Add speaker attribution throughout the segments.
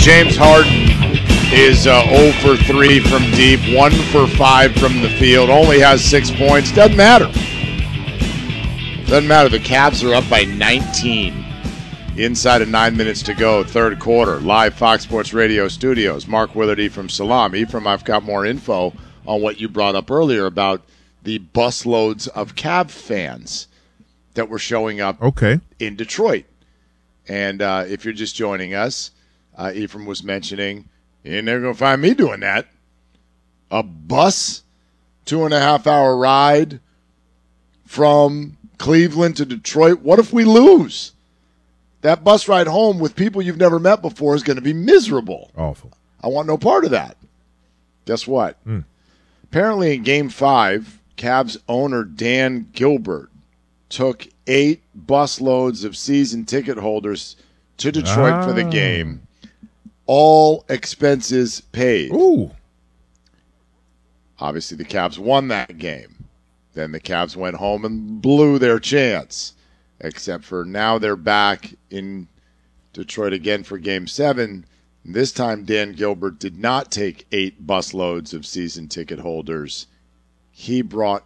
Speaker 1: James Harden is 0 for 3 from deep, 1 for 5 from the field, only has 6 points. Doesn't matter. Doesn't matter. The Cavs are up by 19 inside of 9 minutes to go, third quarter. Live Fox Sports Radio studios. Mark Willard, Ephraim Salam. Ephraim, I've got more info on what you brought up earlier about the busloads of Cav fans that were showing up in Detroit. And if you're just joining us, Ephraim was mentioning, you're never going to find me doing that. A bus, 2.5-hour ride from Cleveland to Detroit. What if we lose? That bus ride home with people you've never met before is going to be miserable.
Speaker 2: Awful.
Speaker 1: I want no part of that. Guess what? Apparently in Game 5, Cavs owner Dan Gilbert took 8 busloads of season ticket holders to Detroit for the game. All expenses paid.
Speaker 2: Ooh.
Speaker 1: Obviously, the Cavs won that game. Then the Cavs went home and blew their chance. Except for now they're back in Detroit again for Game 7. This time, Dan Gilbert did not take 8 busloads of season ticket holders. He brought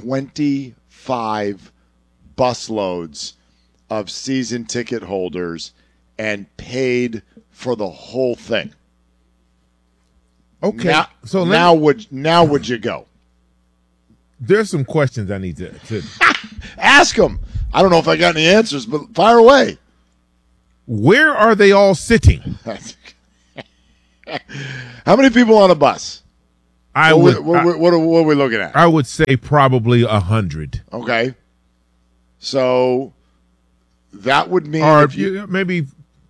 Speaker 1: 25 busloads of season ticket holders and paid for the whole thing.
Speaker 2: Okay.
Speaker 1: Now would you go?
Speaker 2: There's some questions I need to
Speaker 1: ask them. I don't know if I got any answers, but fire away.
Speaker 2: Where are they all sitting?
Speaker 1: How many people on a bus? What are we looking at?
Speaker 2: I would say probably 100.
Speaker 1: Okay. So that would mean
Speaker 2: maybe.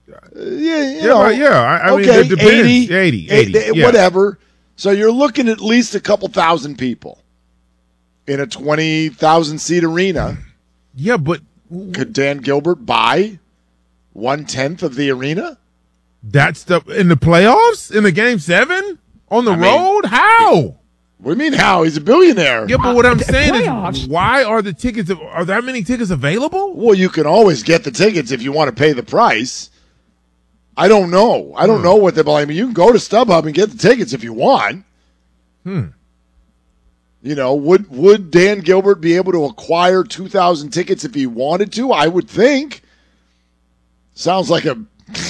Speaker 1: I
Speaker 2: mean, it depends. 80
Speaker 1: whatever. So you're looking at least a couple thousand people in a 20,000-seat arena.
Speaker 2: Yeah, but
Speaker 1: could Dan Gilbert buy 1/10 of the arena?
Speaker 2: That's in the playoffs? In the Game 7? On the road? How?
Speaker 1: What do you mean how? He's a billionaire.
Speaker 2: Yeah, but what I'm saying is, why are that many tickets available?
Speaker 1: Well, you can always get the tickets if you want to pay the price. I don't know. I don't know what I mean, you can go to StubHub and get the tickets if you want. You know, would Dan Gilbert be able to acquire 2,000 tickets if he wanted to? I would think. Sounds like a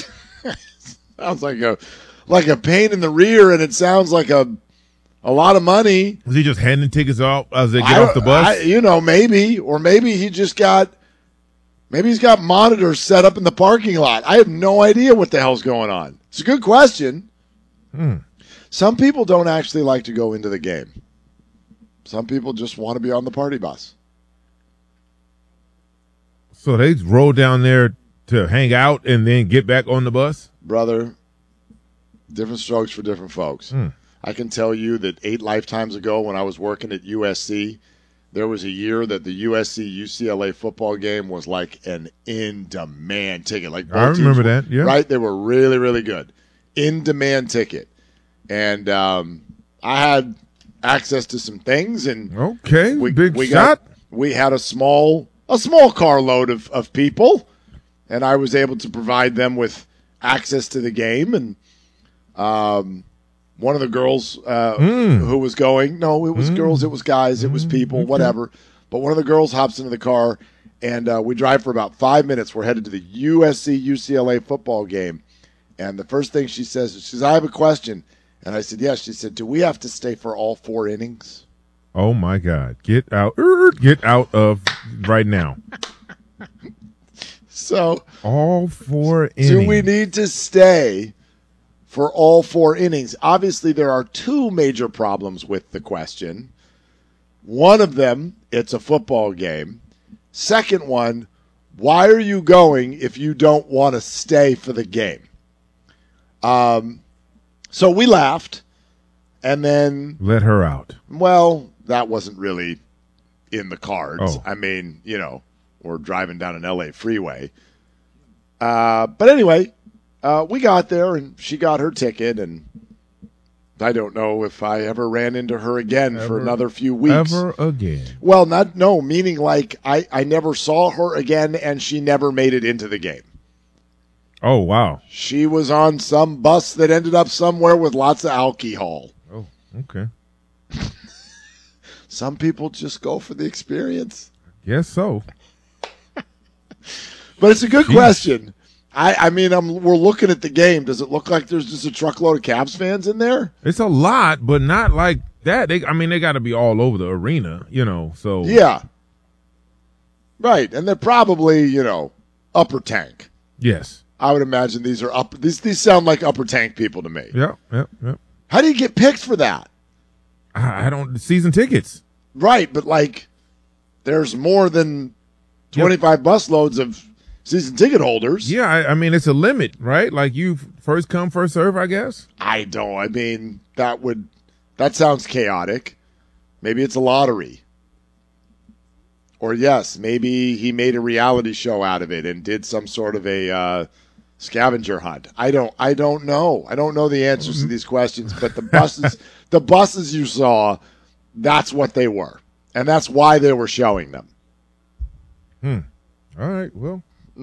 Speaker 1: pain in the rear, and it sounds like a lot of money.
Speaker 2: Was he just handing tickets out as they get off the bus?
Speaker 1: Maybe. Or maybe he's got monitors set up in the parking lot. I have no idea what the hell's going on. It's a good question. Some people don't actually like to go into the game. Some people just want to be on the party bus.
Speaker 2: So they roll down there to hang out and then get back on the bus?
Speaker 1: Brother, different strokes for different folks. I can tell you that 8 lifetimes ago when I was working at USC, there was a year that the USC-UCLA football game was like an in-demand ticket. Like
Speaker 2: I remember that, yeah.
Speaker 1: Right? They were really, really good. In-demand ticket. And I had access to some things, and we had a small carload of people, and I was able to provide them with access to the game. And one of the girls who was going, no, it was girls, it was guys, it was people, whatever. But one of the girls hops into the car, and we drive for about 5 minutes. We're headed to the USC-UCLA football game. And the first thing she says, I have a question. And I said, yes. She said, do we have to stay for all 4 innings?
Speaker 2: Oh, my God. Get out of right now.
Speaker 1: So
Speaker 2: all 4 innings.
Speaker 1: Do we need to stay for all 4 innings? Obviously, there are 2 major problems with the question. One of them, it's a football game. Second one, why are you going if you don't want to stay for the game? So we laughed, and then
Speaker 2: let her out.
Speaker 1: Well, that wasn't really in the cards.
Speaker 2: Oh.
Speaker 1: I mean, we're driving down an LA freeway. But anyway, we got there, and she got her ticket, and I don't know if I ever ran into her again for another few weeks.
Speaker 2: Ever again?
Speaker 1: Well, meaning like I never saw her again, and she never made it into the game.
Speaker 2: Oh, wow.
Speaker 1: She was on some bus that ended up somewhere with lots of alcohol.
Speaker 2: Oh, okay.
Speaker 1: Some people just go for the experience.
Speaker 2: Guess so.
Speaker 1: But it's a good question. I mean, we're looking at the game. Does it look like there's just a truckload of Cavs fans in there?
Speaker 2: It's a lot, but not like that. They got to be all over the arena, so.
Speaker 1: Yeah. Right. And they're probably, upper tank.
Speaker 2: Yes.
Speaker 1: I would imagine these are these sound like upper tank people to me.
Speaker 2: Yep.
Speaker 1: How do you get picked for that?
Speaker 2: I don't, season tickets.
Speaker 1: Right, but there's more than 25 busloads of season ticket holders.
Speaker 2: Yeah, I mean, it's a limit, right? Like you first come, first serve, I guess.
Speaker 1: I mean, that sounds chaotic. Maybe it's a lottery. Or yes, maybe he made a reality show out of it and did some sort of a scavenger hunt. I don't know. I don't know the answers to these questions, but the buses you saw, that's what they were. And that's why they were showing them.
Speaker 2: All right, well.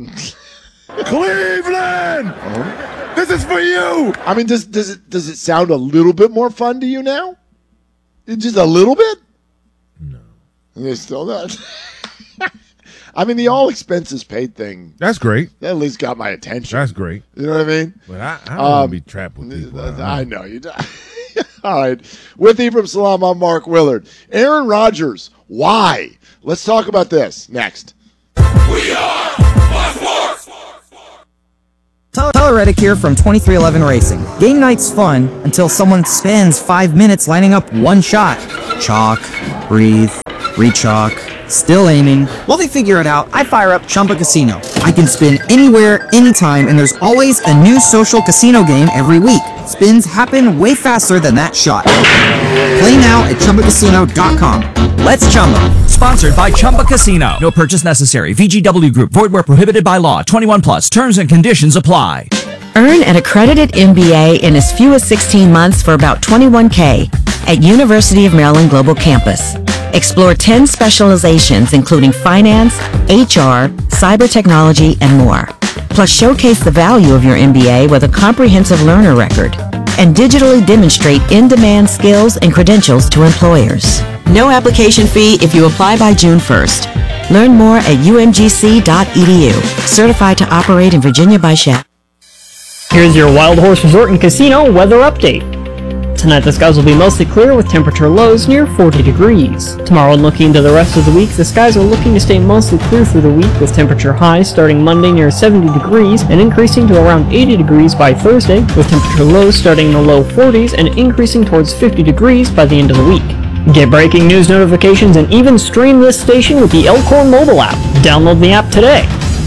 Speaker 1: Cleveland! This is for you! I mean, does it sound a little bit more fun to you now? Just a little bit?
Speaker 2: No.
Speaker 1: They're still not. I mean, the all expenses paid thing.
Speaker 2: That's great.
Speaker 1: That at least got my attention.
Speaker 2: That's great.
Speaker 1: You know what I mean?
Speaker 2: But I don't want to be trapped with people.
Speaker 1: I know you do. All right. With Ephraim Salaam, I'm Mark Willard. Aaron Rodgers, why? Let's talk about this next.
Speaker 3: We are Sports.
Speaker 4: Tyler Reddick here from 2311 Racing. Game night's fun until someone spends 5 minutes lining up one shot. Chalk, breathe, re-chalk, still aiming. While they figure it out, I fire up Chumba Casino. I can spin anywhere, anytime, and there's always a new social casino game every week. Spins happen way faster than that shot. Play now at ChumbaCasino.com. Let's Chumba.
Speaker 5: Sponsored by Chumba Casino. No purchase necessary. VGW Group. Void where prohibited by law. 21 plus. Terms and conditions apply.
Speaker 6: Earn an accredited MBA in as few as 16 months for about $21K at University of Maryland Global Campus. Explore 10 specializations including finance, HR, cyber technology, and more. Plus showcase the value of your MBA with a comprehensive learner record and digitally demonstrate in-demand skills and credentials to employers. No application fee if you apply by June 1st. Learn more at umgc.edu. Certified to operate in Virginia by Shell.
Speaker 7: Here's your Wild Horse Resort and Casino weather update. Tonight the skies will be mostly clear with temperature lows near 40 degrees. Tomorrow and looking into the rest of the week, the skies are looking to stay mostly clear through the week with temperature highs starting Monday near 70 degrees and increasing to around 80 degrees by Thursday, with temperature lows starting in the low 40s and increasing towards 50 degrees by the end of the week. Get breaking news notifications and even stream this station with the Elkhorn mobile app. Download the app today.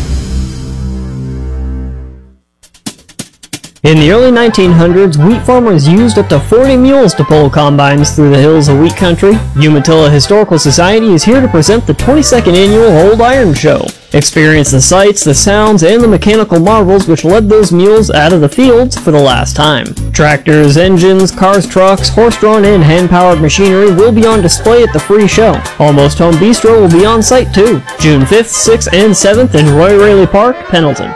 Speaker 7: In the early 1900s, wheat farmers used up to 40 mules to pull combines through the hills of wheat country. Umatilla Historical Society is here to present the 22nd annual Old Iron Show. Experience the sights, the sounds, and the mechanical marvels which led those mules out of the fields for the last time. Tractors, engines, cars, trucks, horse-drawn and hand-powered machinery will be on display at the free show. Almost Home Bistro will be on site too. June 5th, 6th, and 7th in Roy Raley Park, Pendleton.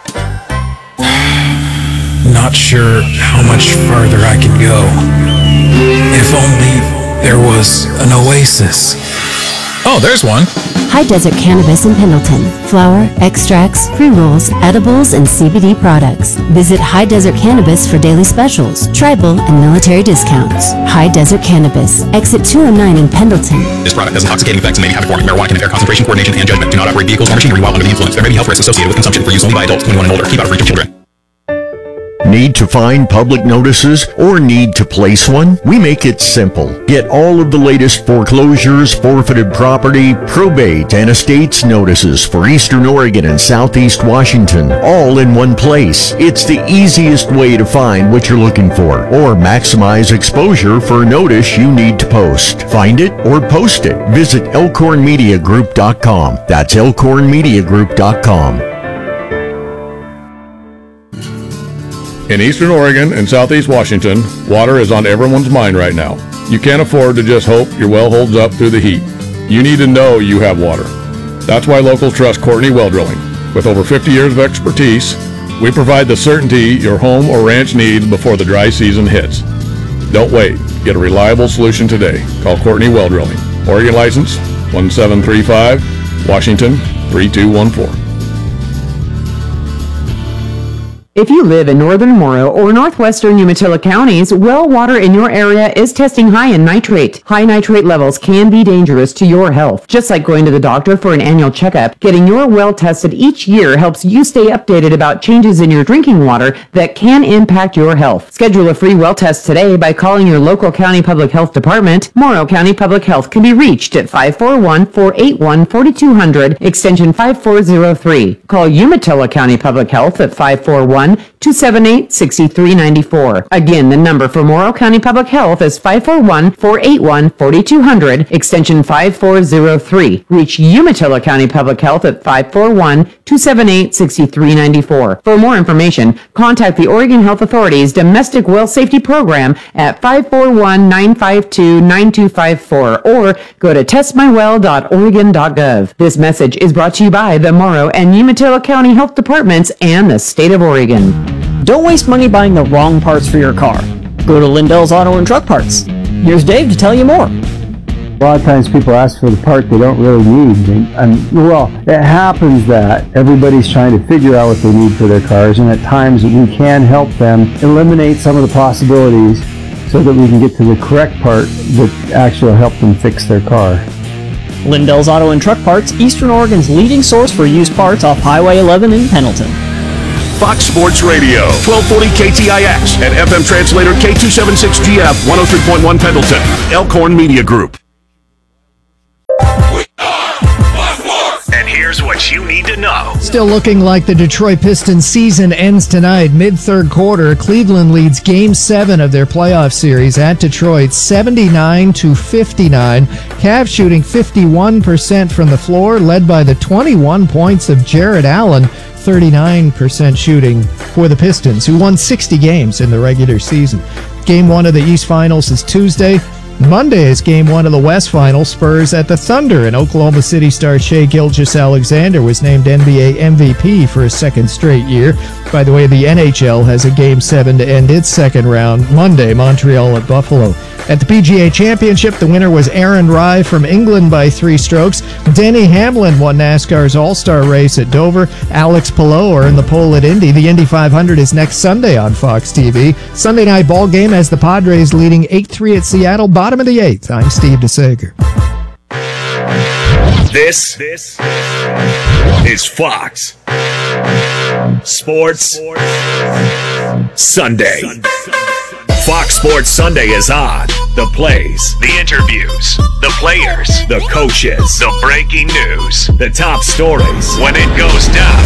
Speaker 8: Not sure how much farther I can go. If only there was an oasis. Oh, there's one.
Speaker 9: High Desert Cannabis in Pendleton. Flower, extracts, pre-rolls, edibles, and CBD products. Visit High Desert Cannabis for daily specials, tribal, and military discounts. High Desert Cannabis. Exit 209 in Pendleton.
Speaker 8: This product has intoxicating effects and may be habit forming. Marijuana can impair concentration, coordination, and judgment. Do not operate vehicles or machinery while under the influence. There may be health risks associated with consumption for use only by adults 21 and older. Keep out of reach of children.
Speaker 10: Need to find public notices or need to place one? We make it simple. Get all of the latest foreclosures, forfeited property, probate, and estates notices for Eastern Oregon and Southeast Washington, all in one place. It's the easiest way to find what you're looking for or maximize exposure for a notice you need to post. Find it or post it. Visit elkhornmediagroup.com. That's elkhornmediagroup.com.
Speaker 11: In Eastern Oregon and Southeast Washington, water is on everyone's mind right now. You can't afford to just hope your well holds up through the heat. You need to know you have water. That's why locals trust Courtney Well Drilling. With over 50 years of expertise, We provide the certainty your home or ranch needs before the dry season hits. Don't wait. Get a reliable solution today. Call Courtney Well Drilling. Oregon license 1735, Washington 3214.
Speaker 12: If you live in northern Morrow or northwestern Umatilla counties, well water in your area is testing high in nitrate. High nitrate levels can be dangerous to your health. Just like going to the doctor for an annual checkup, getting your well tested each year helps you stay updated about changes in your drinking water that can impact your health. Schedule a free well test today by calling your local county public health department. Morrow County Public Health can be reached at 541-481-4200, extension 5403. Call Umatilla County Public Health at 541-278-6394. Again, the number for Morrow County Public Health is 541-481-4200, extension 5403. Reach Umatilla County Public Health at 541-278-6394. For more information, contact the Oregon Health Authority's Domestic Well Safety Program at 541-952-9254 or go to testmywell.oregon.gov. This message is brought to you by the Morrow and Umatilla County Health Departments and the state of Oregon.
Speaker 7: Don't waste money buying the wrong parts for your car. Go to Lindell's Auto and Truck Parts. Here's Dave to tell you more.
Speaker 13: A lot of times people ask for the part they don't really need. Well, it happens that everybody's trying to figure out what they need for their cars, and at times we can help them eliminate some of the possibilities so that we can get to the correct part that actually will help them fix their car.
Speaker 7: Lindell's Auto and Truck Parts, Eastern Oregon's leading source for used parts off Highway 11 in Pendleton.
Speaker 14: Fox Sports Radio, 1240 KTIX, and FM translator K276GF, 103.1 Pendleton, Elkhorn Media Group. And here's what you need to know.
Speaker 15: Still looking like the Detroit Pistons season ends tonight. Mid-third quarter, Cleveland leads Game 7 of their playoff series at Detroit, 79-59. Cavs shooting 51% from the floor, led by the 21 points of Jarrett Allen. 39% shooting for the Pistons, who won 60 games in the regular season. Game 1 of the East Finals is Tuesday. Monday is Game 1 of the West Finals. Spurs at the Thunder, and Oklahoma City star Shai Gilgeous-Alexander was named NBA MVP for a second straight year. By the way, the NHL has a Game 7 to end its second round Monday, Montreal at Buffalo. At the PGA Championship, the winner was Aaron Rai from England by 3 strokes. Denny Hamlin won NASCAR's All-Star race at Dover. Alex Palou earned the pole at Indy. The Indy 500 is next Sunday on Fox TV. Sunday night ball game has the Padres leading 8-3 at Seattle, bottom of the 8th. I'm Steve DeSager.
Speaker 14: This is Fox Sports Sunday. Fox Sports Sunday is on. The plays, the interviews, the players, the coaches, the breaking news, the top stories. When it goes down,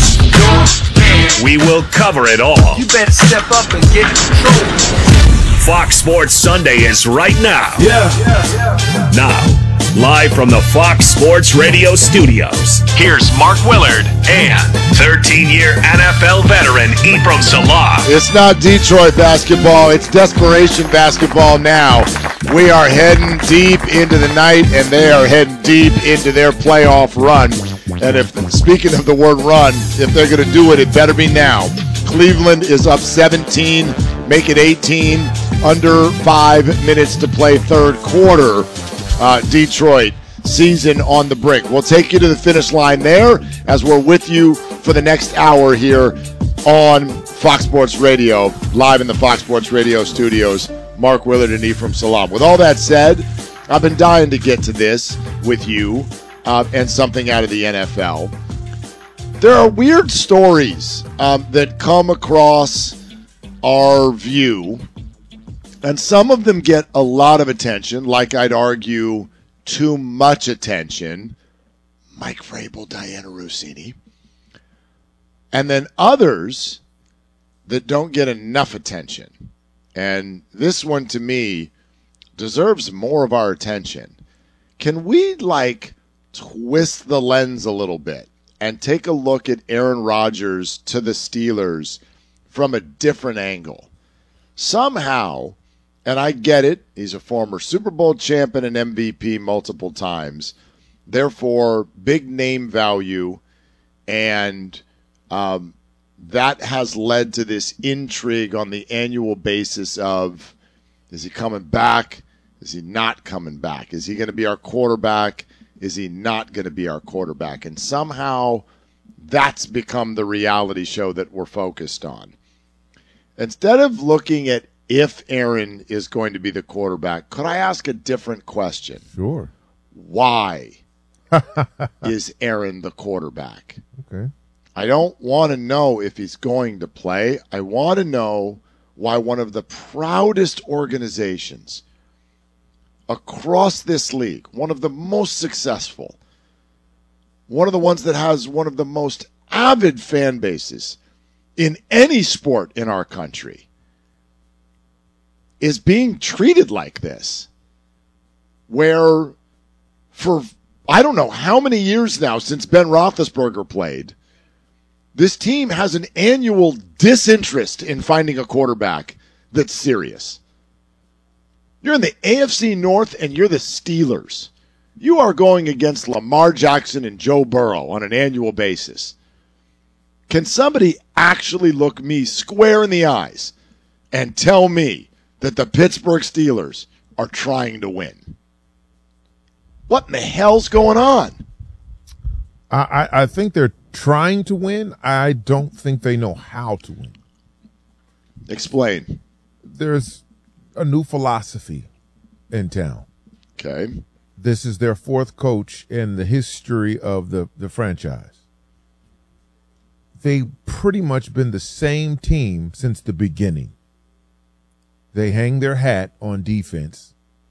Speaker 14: we will cover it all.
Speaker 3: You better step up and get control.
Speaker 14: Fox Sports Sunday is right now. Now, live from the Fox Sports Radio studios, here's Mark Willard and 13-year NFL veteran Ephraim Salah.
Speaker 1: It's not Detroit basketball, it's desperation basketball now. We are heading deep into the night, and they are heading deep into their playoff run. And speaking of the word run, if they're going to do it, it better be now. Cleveland is up 17, make it 18, under 5 minutes to play third quarter. Detroit season on the brink. We'll take you to the finish line there as we're with you for the next hour here on Fox Sports Radio, live in the Fox Sports Radio studios. Mark Willard and Ephraim Salam. With all that said, I've been dying to get to this with you and something out of the NFL. There are weird stories that come across our view, and some of them get a lot of attention, like I'd argue too much attention. Mike Vrabel, Diana Rossini. And then others that don't get enough attention. And this one, to me, deserves more of our attention. Can we, twist the lens a little bit and take a look at Aaron Rodgers to the Steelers from a different angle? Somehow, and I get it, he's a former Super Bowl champion and MVP multiple times, therefore big name value, and that has led to this intrigue on the annual basis of, is he coming back? Is he not coming back? Is he going to be our quarterback? Is he not going to be our quarterback? And somehow that's become the reality show that we're focused on. Instead of looking at if Aaron is going to be the quarterback, could I ask a different question?
Speaker 2: Sure.
Speaker 1: Why is Aaron the quarterback?
Speaker 2: Okay.
Speaker 1: I don't want to know if he's going to play. I want to know why one of the proudest organizations across this league, one of the most successful, one of the ones that has one of the most avid fan bases in any sport in our country, is being treated like this. Where for I don't know how many years now since Ben Roethlisberger played, this team has an annual disinterest in finding a quarterback that's serious. You're in the AFC North and you're the Steelers. You are going against Lamar Jackson and Joe Burrow on an annual basis. Can somebody actually look me square in the eyes and tell me that the Pittsburgh Steelers are trying to win? What in the hell's going on?
Speaker 2: I think they're trying to win. I don't think they know how to win.
Speaker 1: Explain.
Speaker 2: There's a new philosophy in town.
Speaker 1: Okay.
Speaker 2: This is their fourth coach in the history of the franchise. They've pretty much been the same team since the beginning. They hang their hat on defense.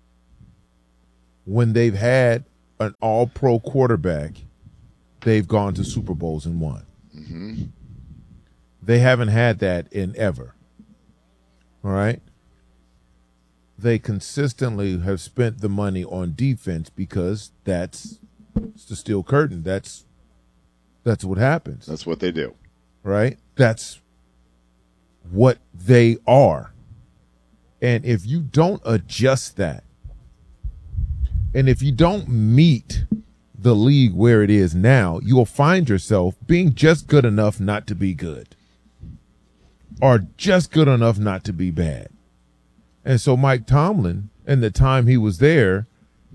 Speaker 2: When they've had an all-pro quarterback, they've gone to Super Bowls and won.
Speaker 1: Mm-hmm.
Speaker 2: They haven't had that in ever. All right? They consistently have spent the money on defense because it's the steel curtain. That's what happens.
Speaker 1: That's what they do.
Speaker 2: Right? That's what they are. And if you don't adjust that, and if you don't meet the league where it is now, you will find yourself being just good enough not to be good, or just good enough not to be bad. And so Mike Tomlin, in the time he was there,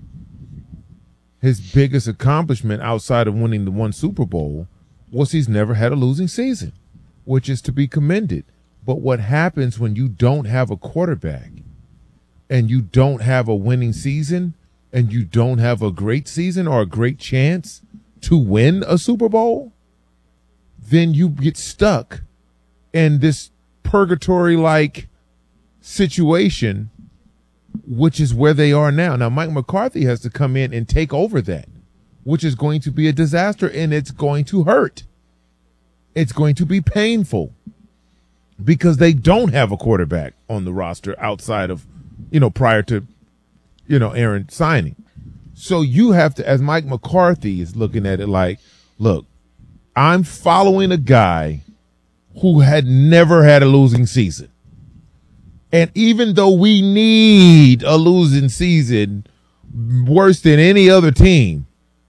Speaker 2: his biggest accomplishment outside of winning the one Super Bowl was he's never had a losing season, which is to be commended. But what happens when you don't have a quarterback and you don't have a winning season and you don't have a great season or a great chance to win a Super Bowl? Then you get stuck in this purgatory-like situation, which is where they are now. Now, Mike McCarthy has to come in and take over that, which is going to be a disaster, and it's going to hurt. It's going to be painful because they don't have a quarterback on the roster outside of, prior to, Aaron signing. So you have to, as Mike McCarthy is looking at it like, look, I'm following a guy who had never had a losing season. And even though we need a losing season worse than any other team,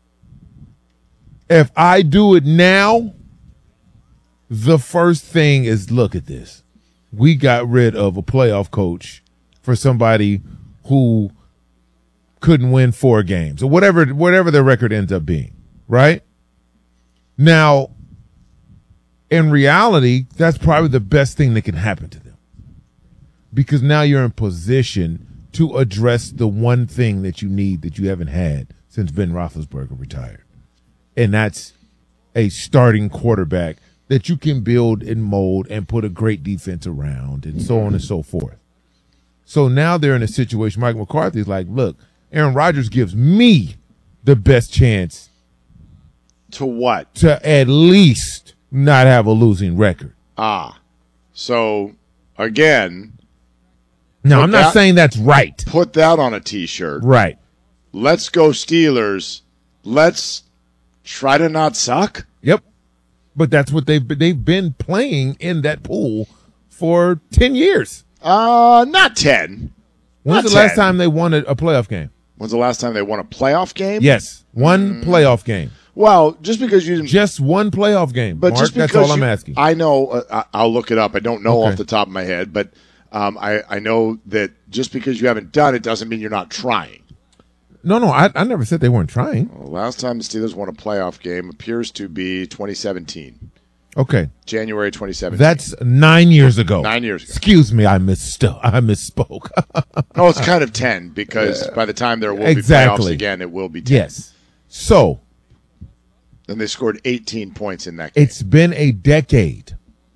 Speaker 2: if I do it now, the first thing is, look at this. We got rid of a playoff coach for somebody who couldn't win 4 games or whatever their record ends up being, right? Now, in reality, that's probably the best thing that can happen to them, because now you're in position to address the one thing that you need that you haven't had since Ben Roethlisberger retired, and that's a starting quarterback that you can build and mold and put a great defense around and so on and so forth. So now they're in a situation, Mike McCarthy's like, look, Aaron Rodgers gives me the best chance.
Speaker 1: To what?
Speaker 2: To at least not have a losing record.
Speaker 1: So, again.
Speaker 2: Now, I'm not saying that's right.
Speaker 1: Put that on a T-shirt.
Speaker 2: Right.
Speaker 1: Let's go Steelers. Let's try to not suck.
Speaker 2: Yep. But that's what they've been playing in that pool for 10 years.
Speaker 1: Not 10.
Speaker 2: When's the last time they won a playoff game?
Speaker 1: When's the last time they won a playoff game?
Speaker 2: Yes, one playoff game.
Speaker 1: Well, just because you didn't.
Speaker 2: Just one playoff game,
Speaker 1: But
Speaker 2: Mark,
Speaker 1: just because
Speaker 2: that's all I'm asking.
Speaker 1: I know. I'll look it up. I don't know
Speaker 2: Okay.
Speaker 1: off the top of my head, but I know that just because you haven't done it doesn't mean you're not trying.
Speaker 2: No, I never said they weren't trying.
Speaker 1: Well, last time the Steelers won a playoff game appears to be 2017.
Speaker 2: Okay.
Speaker 1: January 2017.
Speaker 2: That's 9 years ago.
Speaker 1: 9 years ago.
Speaker 2: Excuse me, I misspoke.
Speaker 1: Oh, it's kind of 10 because by the time there will be
Speaker 2: Exactly.
Speaker 1: playoffs again, it will be 10.
Speaker 2: Yes. So.
Speaker 1: And they scored 18 points in that game.
Speaker 2: It's been a decade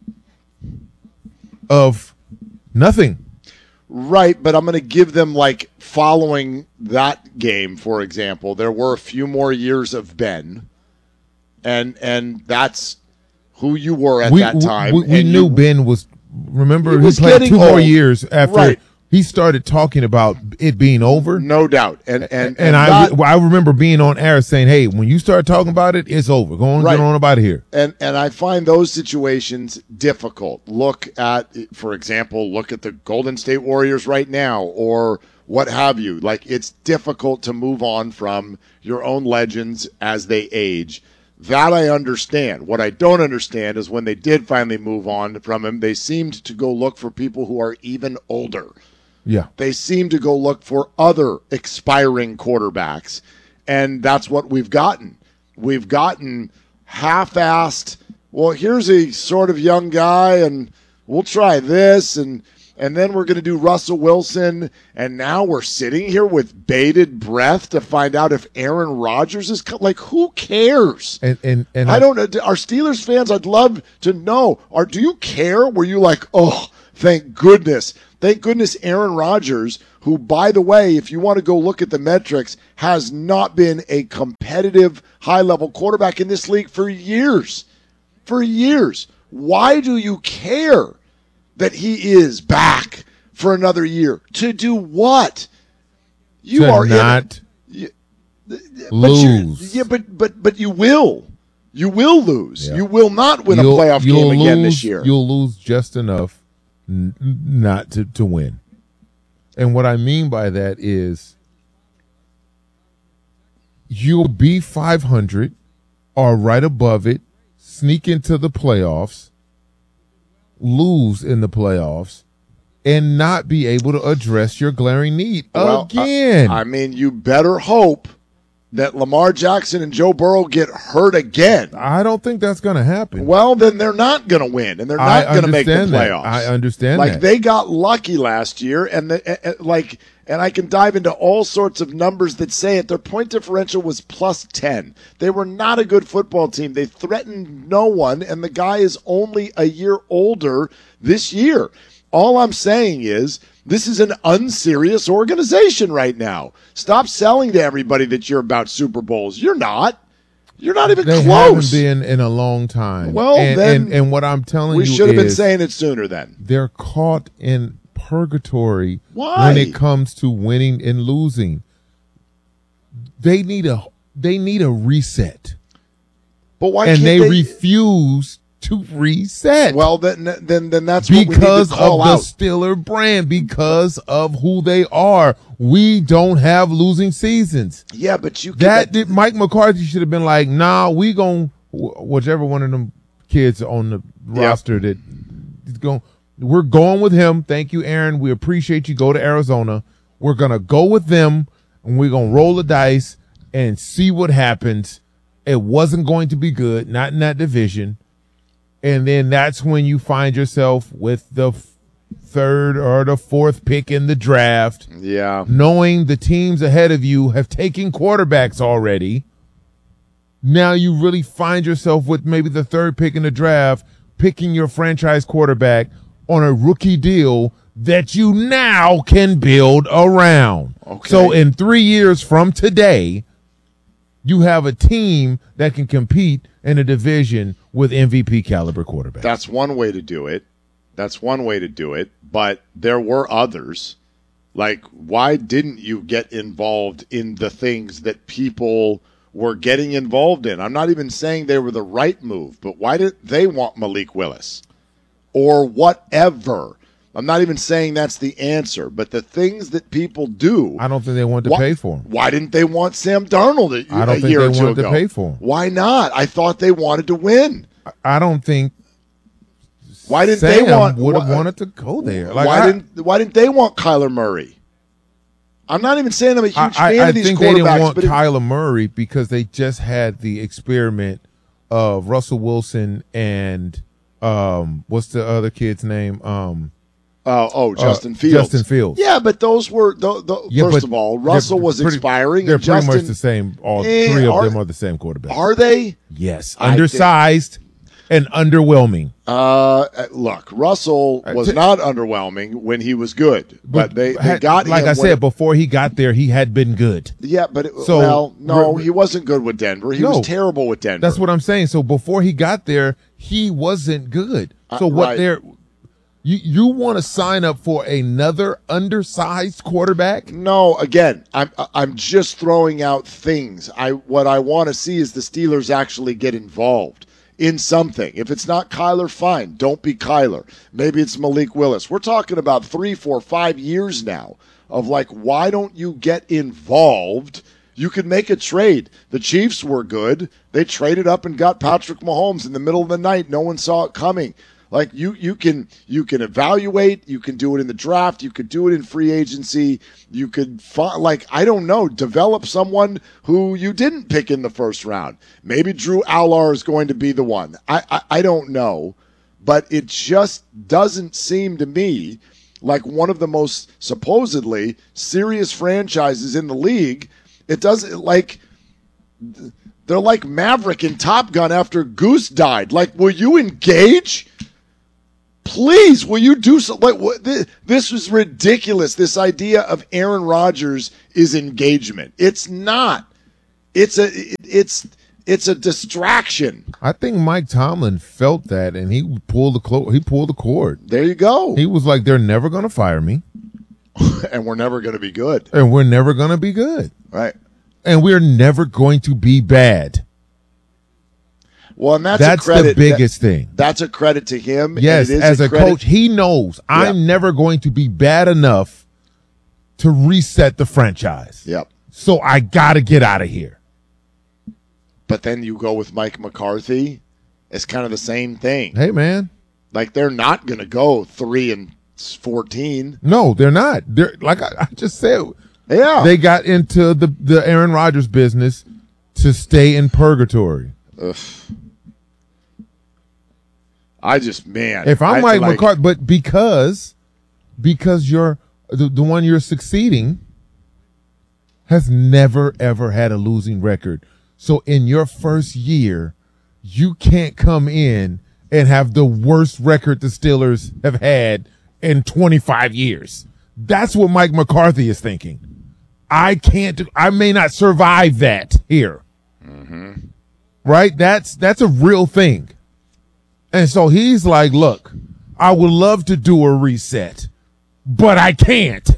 Speaker 2: of nothing.
Speaker 1: Right, but I'm going to give them, like, following that game, for example, there were a few more years of Ben, and that's who you were at that time.
Speaker 2: We
Speaker 1: and
Speaker 2: knew Ben was, remember, he
Speaker 1: was
Speaker 2: played
Speaker 1: getting
Speaker 2: 2 more
Speaker 1: old.
Speaker 2: years after
Speaker 1: Right.
Speaker 2: he started talking about it being over.
Speaker 1: No doubt. And
Speaker 2: I remember being on air saying, hey, when you start talking about it, it's over. Go on,
Speaker 1: Right.
Speaker 2: get on about it here.
Speaker 1: And I find those situations difficult. Look at, for example, look at the Golden State Warriors right now, or what have you. Like, it's difficult to move on from your own legends as they age. That I understand. What I don't understand is when they did finally move on from him, they seemed to go look for people who are even older.
Speaker 2: Yeah.
Speaker 1: They seem to go look for other expiring quarterbacks, and that's what we've gotten. We've gotten half-assed, well, here's a sort of young guy, and we'll try this, and then we're going to do Russell Wilson, and now we're sitting here with bated breath to find out if Aaron Rodgers is like, who cares?
Speaker 2: And
Speaker 1: I don't know. Our Steelers fans, I'd love to know. Do you care? Were you like, oh, thank goodness Aaron Rodgers, who, by the way, if you want to go look at the metrics, has not been a competitive high-level quarterback in this league for years. For years. Why do you care that he is back for another year? To do what? You
Speaker 2: to
Speaker 1: are
Speaker 2: not lose.
Speaker 1: But you will. You will lose.
Speaker 2: Yeah.
Speaker 1: You will not win a playoff game again this year.
Speaker 2: You'll lose just enough not to win. And what I mean by that is you'll be 500 or right above it, sneak into the playoffs, lose in the playoffs, and not be able to address your glaring need again.
Speaker 1: I mean, you better hope that Lamar Jackson and Joe Burrow get hurt again.
Speaker 2: I don't think that's going to happen.
Speaker 1: Well, then they're not going to win, and they're not going to make the playoffs.
Speaker 2: I understand
Speaker 1: like,
Speaker 2: that.
Speaker 1: they got lucky last year, and and I can dive into all sorts of numbers that say it. Their point differential was plus 10. They were not a good football team. They threatened no one, and the guy is only a year older this year. All I'm saying is this is an unserious organization right now. Stop selling to everybody that you're about Super Bowls. You're not. You're not even
Speaker 2: they
Speaker 1: close.
Speaker 2: Haven't been in a long time.
Speaker 1: Well, then
Speaker 2: and what I'm telling
Speaker 1: we
Speaker 2: you
Speaker 1: should have been
Speaker 2: is
Speaker 1: saying it sooner then.
Speaker 2: They're caught in purgatory
Speaker 1: Why?
Speaker 2: when it comes to winning and losing. They need a reset.
Speaker 1: But why
Speaker 2: and
Speaker 1: can't
Speaker 2: they refuse to reset.
Speaker 1: Well, then that's what we need
Speaker 2: because
Speaker 1: to call
Speaker 2: of
Speaker 1: out.
Speaker 2: the Steeler brand, because of who they are. We don't have losing seasons.
Speaker 1: Yeah, but you
Speaker 2: Mike McCarthy should have been like, nah, we gon' whichever one of them kids on the roster that is going. We're going with him. Thank you, Aaron. We appreciate you. Go to Arizona. We're gonna go with them, and we're gonna roll the dice and see what happens. It wasn't going to be good, not in that division. And then that's when you find yourself with the third or the fourth pick in the draft.
Speaker 1: Yeah.
Speaker 2: Knowing the teams ahead of you have taken quarterbacks already. Now you really find yourself with maybe the third pick in the draft, picking your franchise quarterback on a rookie deal that you now can build around.
Speaker 1: Okay.
Speaker 2: So in 3 years from today, you have a team that can compete in a division with MVP caliber quarterbacks.
Speaker 1: That's one way to do it. But there were others. Like, why didn't you get involved in the things that people were getting involved in? I'm not even saying they were the right move, but why did they want Malik Willis or whatever? I'm not even saying that's the answer, but the things that people do.
Speaker 2: I don't think they wanted to pay for him.
Speaker 1: Why didn't they want Sam Darnold
Speaker 2: I don't
Speaker 1: a
Speaker 2: think
Speaker 1: year
Speaker 2: they
Speaker 1: or two
Speaker 2: wanted
Speaker 1: ago?
Speaker 2: to pay for him.
Speaker 1: Why not? I thought they wanted to win.
Speaker 2: I don't think.
Speaker 1: Why didn't
Speaker 2: Sam
Speaker 1: they want?
Speaker 2: would have wanted to go there? Like,
Speaker 1: why didn't they want Kyler Murray? I'm not even saying I'm a huge fan
Speaker 2: I
Speaker 1: of these
Speaker 2: think
Speaker 1: quarterbacks.
Speaker 2: they didn't want
Speaker 1: but
Speaker 2: Kyler Murray because they just had the experiment of Russell Wilson and what's the other kid's name?
Speaker 1: Justin Fields.
Speaker 2: Justin Fields.
Speaker 1: Yeah, but those were first of all, Russell was expiring.
Speaker 2: They're
Speaker 1: and
Speaker 2: pretty
Speaker 1: Justin,
Speaker 2: much the same. All three of them are the same quarterback.
Speaker 1: Are they?
Speaker 2: Yes, undersized and underwhelming.
Speaker 1: Look, Russell was not underwhelming when he was good, but they got
Speaker 2: like
Speaker 1: him
Speaker 2: I said before he got there. He had been good.
Speaker 1: Yeah, but
Speaker 2: So,
Speaker 1: he wasn't good with Denver. He was terrible with Denver.
Speaker 2: That's what I'm saying. So before he got there, he wasn't good. So what
Speaker 1: right.
Speaker 2: they're you want to sign up for another undersized quarterback?
Speaker 1: No, again, I'm just throwing out things. What I want to see is the Steelers actually get involved in something. If it's not Kyler, fine. Don't be Kyler. Maybe it's Malik Willis. We're talking about 3, 4, 5 years now of like, why don't you get involved? You could make a trade. The Chiefs were good. They traded up and got Patrick Mahomes in the middle of the night. No one saw it coming. Like you can evaluate. You can do it in the draft. You could do it in free agency. You could I don't know, develop someone who you didn't pick in the first round. Maybe Drew Allar is going to be the one. I don't know, but it just doesn't seem to me like one of the most supposedly serious franchises in the league. It doesn't like. They're like Maverick in Top Gun after Goose died. Like, will you engage? Please, will you do something? Like, this was ridiculous. This idea of Aaron Rodgers is engagement. It's not. It's a distraction.
Speaker 2: I think Mike Tomlin felt that, and he pulled the cord.
Speaker 1: There you go.
Speaker 2: He was like, "They're never going to fire me,
Speaker 1: and we're never going to be good,
Speaker 2: and we're never going to be good,
Speaker 1: right?
Speaker 2: And we're never going to be bad."
Speaker 1: Well, and that's a
Speaker 2: the
Speaker 1: credit,
Speaker 2: biggest thing.
Speaker 1: That's a credit to him.
Speaker 2: Yes,
Speaker 1: and it is
Speaker 2: as a
Speaker 1: credit.
Speaker 2: coach, he knows I'm never going to be bad enough to reset the franchise.
Speaker 1: Yep.
Speaker 2: So I got to get out of here.
Speaker 1: But then you go with Mike McCarthy. It's kind of the same thing.
Speaker 2: Hey, man.
Speaker 1: Like, they're not going to go 3-14.
Speaker 2: No, they're not. They're like I just said.
Speaker 1: Yeah.
Speaker 2: They got into the Aaron Rodgers business to stay in purgatory.
Speaker 1: Ugh.
Speaker 2: If I'm Mike McCarthy, but because you're the one you're succeeding has never ever had a losing record. So in your first year, you can't come in and have the worst record the Steelers have had in 25 years. That's what Mike McCarthy is thinking. I may not survive that here.
Speaker 1: Mm-hmm.
Speaker 2: Right? That's a real thing. And so he's like, look, I would love to do a reset, but I can't.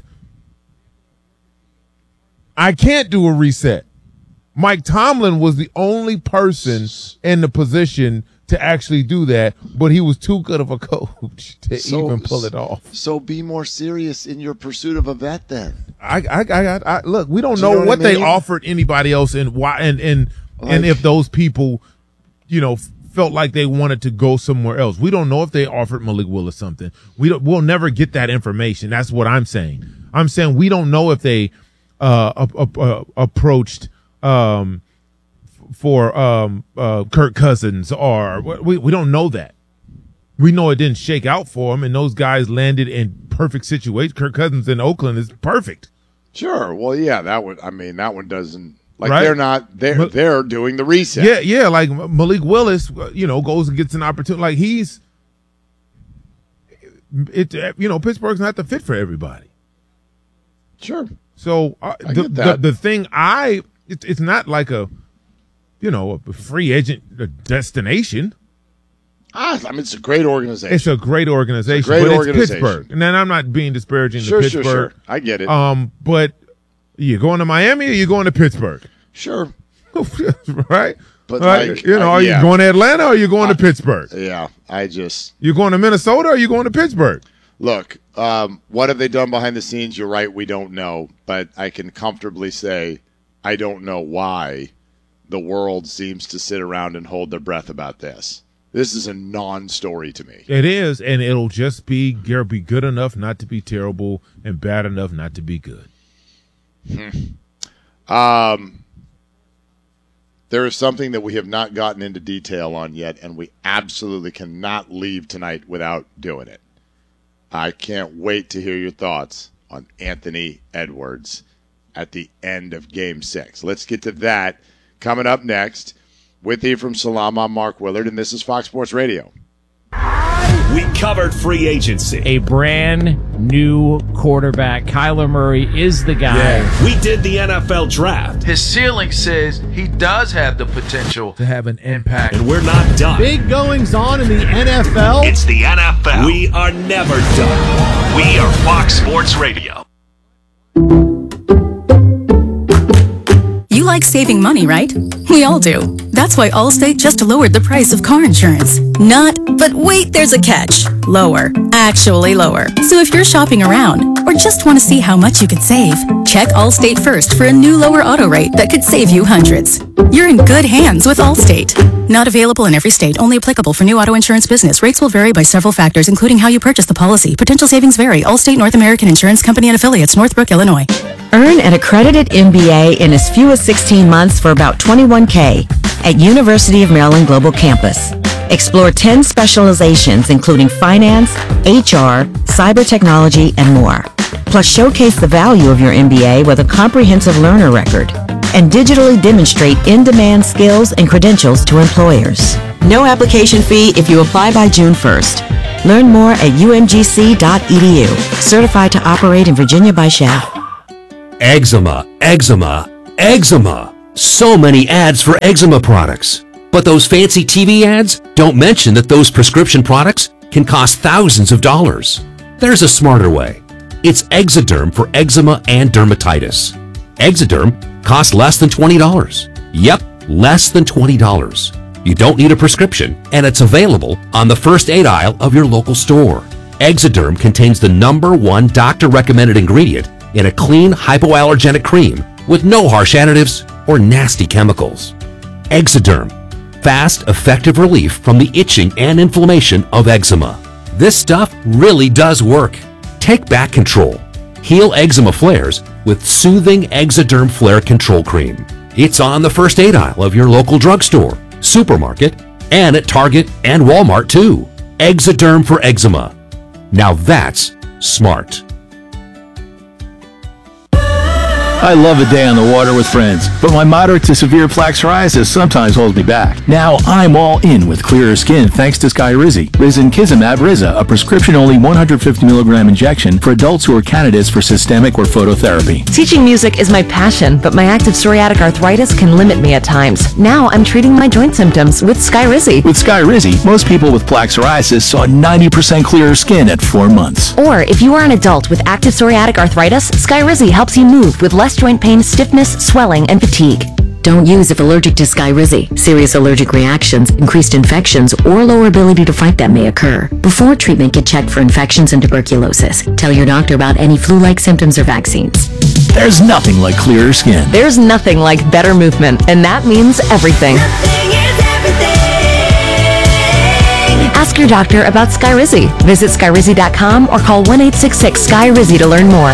Speaker 2: I can't do a reset. Mike Tomlin was the only person in the position to actually do that, but he was too good of a coach to even pull it off.
Speaker 1: So be more serious in your pursuit of a vet then.
Speaker 2: I look, we don't
Speaker 1: Do you
Speaker 2: know
Speaker 1: know
Speaker 2: what
Speaker 1: what I mean?
Speaker 2: they offered anybody else and why and if those people, felt like they wanted to go somewhere else. We don't know if they offered Malik Willis something. We'll never get that information. That's what I'm saying. I'm saying we don't know if they approached for Kirk Cousins or we don't know that. We know it didn't shake out for him, and those guys landed in perfect situations. Kirk Cousins in Oakland is perfect.
Speaker 1: Sure. Well, yeah, that one doesn't. Like,
Speaker 2: Right?
Speaker 1: they're doing the reset.
Speaker 2: Yeah, like Malik Willis, goes and gets an opportunity. Like Pittsburgh's not the fit for everybody.
Speaker 1: Sure.
Speaker 2: So the thing it's not like a free agent destination.
Speaker 1: It's a great organization.
Speaker 2: It's a great organization. It's Pittsburgh. And then I'm not being disparaging to Pittsburgh.
Speaker 1: Sure. I get it.
Speaker 2: But you going to Miami or you going to Pittsburgh?
Speaker 1: Sure.
Speaker 2: Right?
Speaker 1: But
Speaker 2: are you going to Atlanta or are you going to Pittsburgh?
Speaker 1: Yeah,
Speaker 2: You going to Minnesota or are you going to Pittsburgh?
Speaker 1: Look, what have they done behind the scenes? You're right, we don't know. But I can comfortably say I don't know why the world seems to sit around and hold their breath about this. This is a non-story to me.
Speaker 2: It is, and it'll just be good enough not to be terrible and bad enough not to be good.
Speaker 1: There is something that we have not gotten into detail on yet, and we absolutely cannot leave tonight without doing it. I can't wait to hear your thoughts on Anthony Edwards at the end of Game 6. Let's get to that coming up next. With Ephraim Salam, I'm Mark Willard, and this is Fox Sports Radio.
Speaker 14: We covered free agency.
Speaker 16: A brand new quarterback. Kyler Murray is the guy.
Speaker 14: Yeah. We did the NFL draft.
Speaker 3: His ceiling says he does have the potential
Speaker 2: to have an impact.
Speaker 14: And we're not done.
Speaker 15: Big goings on in the NFL.
Speaker 14: It's the NFL. We are never done. We are Fox Sports Radio.
Speaker 17: You like saving money, right? We all do. That's why Allstate just lowered the price of car insurance. Not, but wait, there's a catch. Lower. Actually lower. So if you're shopping around or just want to see how much you could save, check Allstate first for a new lower auto rate that could save you hundreds. You're in good hands with Allstate. Not available in every state. Only applicable for new auto insurance business. Rates will vary by several factors, including how you purchase the policy. Potential savings vary. Allstate North American Insurance Company and Affiliates, Northbrook, Illinois.
Speaker 6: Earn an accredited MBA in as few as 16 months for about $21K at University of Maryland Global Campus. Explore 10 specializations including finance, HR, cyber technology, and more. Plus showcase the value of your MBA with a comprehensive learner record and digitally demonstrate in-demand skills and credentials to employers. No application fee if you apply by June 1st. Learn more at umgc.edu. Certified to operate in Virginia by SHAP.
Speaker 18: Eczema, eczema, eczema. So many ads for eczema products. But those fancy TV ads don't mention that those prescription products can cost thousands of dollars. There's a smarter way. It's Exoderm for eczema and dermatitis. Exoderm costs less than $20. Yep, less than $20. You don't need a prescription, and it's available on the first aid aisle of your local store. Exoderm contains the #1 doctor-recommended ingredient in a clean, hypoallergenic cream with no harsh additives or nasty chemicals. Exoderm. Fast, effective relief from the itching and inflammation of eczema. This stuff really does work. Take back control. Heal eczema flares with soothing Exoderm Flare Control Cream. It's on the first aid aisle of your local drugstore, supermarket, and at Target and Walmart too. Exoderm for eczema. Now that's smart.
Speaker 19: I love a day on the water with friends, but my moderate to severe plaque psoriasis sometimes holds me back. Now I'm all in with clearer skin thanks to Skyrizi. Risankizumab Riza, a prescription-only 150 milligram injection for adults who are candidates for systemic or phototherapy.
Speaker 20: Teaching music is my passion, but my active psoriatic arthritis can limit me at times. Now I'm treating my joint symptoms with Skyrizi.
Speaker 19: With Skyrizi, most people with plaque psoriasis saw 90% clearer skin at 4 months.
Speaker 20: Or if you are an adult with active psoriatic arthritis, Skyrizi helps you move with less joint pain, stiffness, swelling, and fatigue.
Speaker 6: Don't use if allergic to Skyrizi. Serious allergic reactions, increased infections, or lower ability to fight them may occur. Before treatment, get checked for infections and tuberculosis. Tell your doctor about any flu-like symptoms or vaccines.
Speaker 19: There's nothing like clearer skin.
Speaker 20: There's nothing like better movement, and that means everything. Ask your doctor about Skyrizi. Visit Skyrizi.com or call 1-866-SKY-RIZZI to learn more.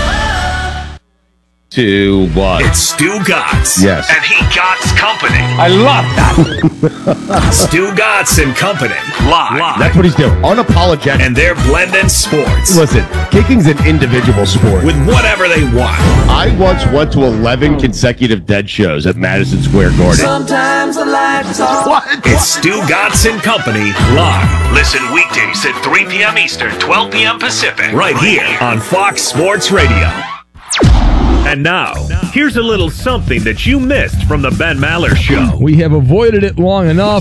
Speaker 14: To what? It's Stu Gatz.
Speaker 19: Yes.
Speaker 14: And he Gatz Company.
Speaker 19: I love that.
Speaker 14: Stu Gatz and Company. Live.
Speaker 21: That's what he's doing. Unapologetic.
Speaker 14: And they're blending sports.
Speaker 21: Listen, kicking's an individual sport.
Speaker 14: With whatever they want.
Speaker 21: I once went to 11 consecutive dead shows at Madison Square Garden.
Speaker 3: Sometimes the lights are...
Speaker 14: What? It's Stu Gatz and Company. Live. Listen weekdays at 3 p.m. Eastern, 12 p.m. Pacific. Right here on Fox Sports Radio.
Speaker 22: And now, here's a little something that you missed from the Ben Maller Show.
Speaker 23: We have avoided it long enough.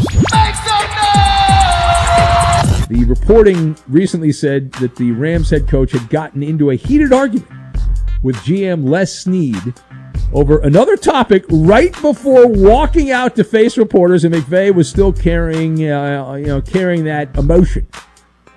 Speaker 23: The reporting recently said that the Rams head coach had gotten into a heated argument with GM Les Snead over another topic right before walking out to face reporters, and McVay was still carrying that emotion.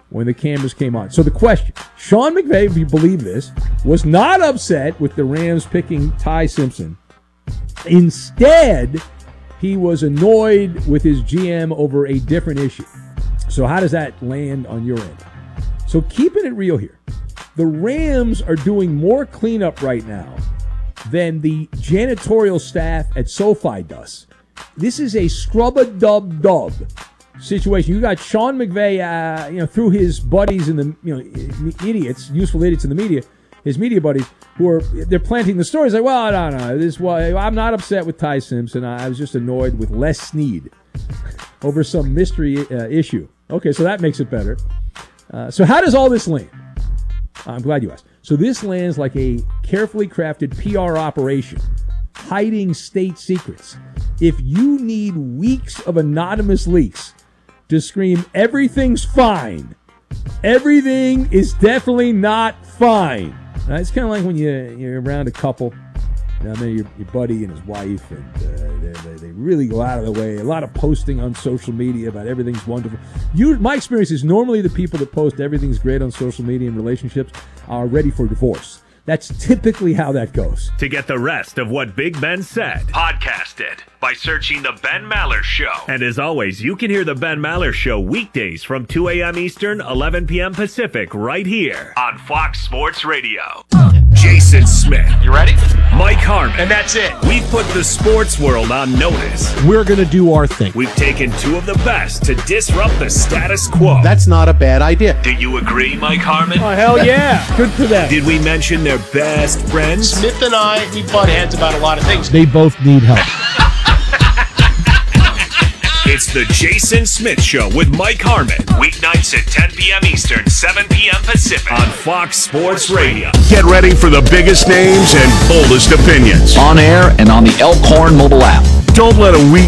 Speaker 23: when the cameras came on. So the question, Sean McVay, if you believe this, was not upset with the Rams picking Ty Simpson. Instead, he was annoyed with his GM over a different issue. So how does that land on your end? So keeping it real here, the Rams are doing more cleanup right now than the janitorial staff at SoFi does. This is a scrub-a-dub-dub situation. You got Sean McVay, through his buddies and the idiots, useful idiots in the media, his media buddies, they're planting the stories like, well, no, this is why I'm not upset with Ty Simpson. I was just annoyed with Les Snead over some mystery issue. Okay, so that makes it better. So how does all this land? I'm glad you asked. So this lands like a carefully crafted PR operation, hiding state secrets. If you need weeks of anonymous leaks to scream everything's fine, everything is definitely not fine. It's kind of like when you're around a couple, maybe your buddy and his wife, and they really go out of the way. A lot of posting on social media about everything's wonderful. My experience is normally the people that post everything's great on social media and relationships are ready for divorce. That's typically how that goes.
Speaker 22: To get the rest of what Big Ben said, podcast it by searching The Ben Maller Show. And as always, you can hear The Ben Maller Show weekdays from 2 a.m. Eastern, 11 p.m. Pacific, right here on Fox Sports Radio. Jason Smith.
Speaker 4: You ready?
Speaker 22: Mike Harmon.
Speaker 4: And that's it.
Speaker 22: We've put the sports world on notice.
Speaker 5: We're going to do our thing.
Speaker 22: We've taken two of the best to disrupt the status quo.
Speaker 5: That's not a bad idea.
Speaker 22: Do you agree, Mike Harmon?
Speaker 23: Oh, hell yeah. Good for them.
Speaker 22: Did we mention their best friends?
Speaker 4: Smith and I, we butt heads about a lot of things.
Speaker 5: They both need help.
Speaker 22: It's the Jason Smith Show with Mike Harmon. Weeknights at 10 p.m. Eastern, 7 p.m. Pacific on Fox Sports Radio.
Speaker 14: Get ready for the biggest names and boldest opinions.
Speaker 9: On air and on the Elkhorn mobile app.
Speaker 14: Don't let a weak